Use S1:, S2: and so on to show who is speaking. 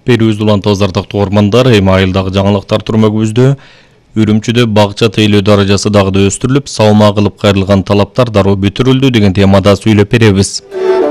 S1: Берүүбүз улан тазардыктуу ормандар эми айылдагы жаңылыктар турмөгүбүздө Үрүмчүдө багча тейлөө даражасы дагы да өстүрүлүп, салма кылып кайрылган талаптар дароо бүтүрүлдү деген темада сүйлөп беребиз.